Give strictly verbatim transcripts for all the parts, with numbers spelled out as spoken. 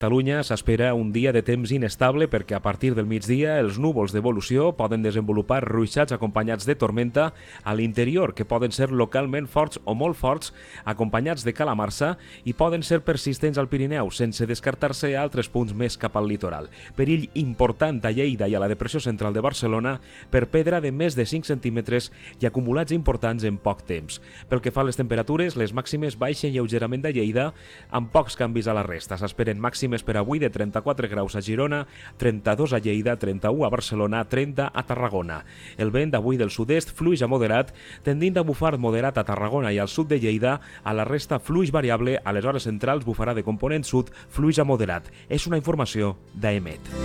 Catalunya s'espera un dia de temps inestable perquè a partir del migdia els núvols d'evolució poden desenvolupar ruixats acompanyats de tormenta a l'interior, que poden ser localment forts o molt forts, acompanyats de calamarsa, i poden ser persistents al Pirineu, sense descartar-se a altres punts més cap al litoral. Perill important a Lleida i a la depressió central de Barcelona per pedra de més de cinc centímetres i acumulats importants en poc temps. Pel que fa a les temperatures, les màximes baixen lleugerament a Lleida, amb pocs canvis a la resta. S'esperen màximes per avui de trenta-quatre graus a Girona, trenta-dos a Lleida, trenta-u a Barcelona, trenta a Tarragona. El vent d'avui del sud-est fluix a moderat, tendint a bufar moderat a Tarragona i al sud de Lleida, a la resta fluix variable, a les hores centrals bufarà de component sud, fluix a moderat. És una informació d'A E M E T.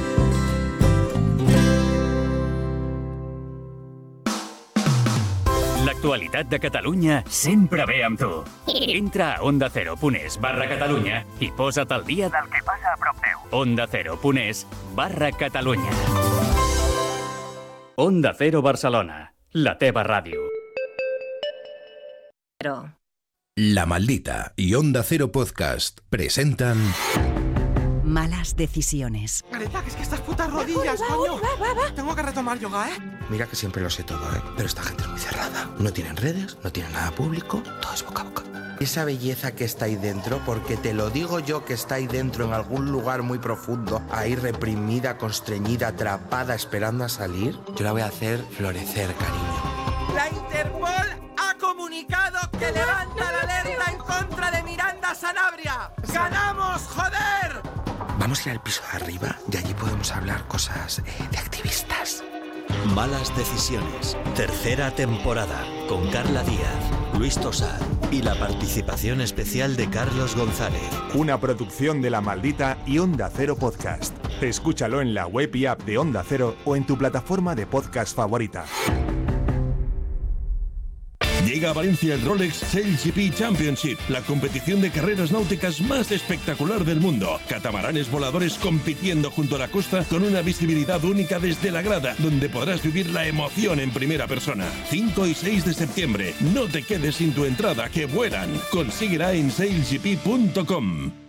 L'actualitat de Catalunya sempre ve amb tu. Entra a onda cero punt es barra Catalunya i posa't al dia del que passa a prop teu. onda cero punt es barra Catalunya. Onda Cero Barcelona, la teva ràdio. La Maldita y Onda Cero Podcast presentan... Malas decisiones. Greta, que es que estas putas rodillas, coño. Tengo que retomar yoga, ¿eh? Mira que siempre lo sé todo, ¿eh? Pero esta gente es muy cerrada. No tienen redes, no tienen nada público, todo es boca a boca. Esa belleza que está ahí dentro, porque te lo digo yo que está ahí dentro en algún lugar muy profundo, ahí reprimida, constreñida, atrapada, esperando a salir, yo la voy a hacer florecer, cariño. La Interpol ha comunicado que levanta la alerta en contra de Miranda Sanabria. ¡Ganamos, joder! Vamos a ir al piso de arriba y allí podemos hablar cosas eh, de activistas. Malas decisiones, tercera temporada, con Carla Díaz, Luis Tosar y la participación especial de Carlos González. Una producción de La Maldita y Onda Cero Podcast. Escúchalo en la web y app de Onda Cero o en tu plataforma de podcast favorita. Llega a Valencia el Rolex Sail G P Championship, la competición de carreras náuticas más espectacular del mundo. Catamaranes voladores compitiendo junto a la costa con una visibilidad única desde la grada, donde podrás vivir la emoción en primera persona. cinco y seis de septiembre. No te quedes sin tu entrada, que vuelan. Consíguela en sail g p punto com.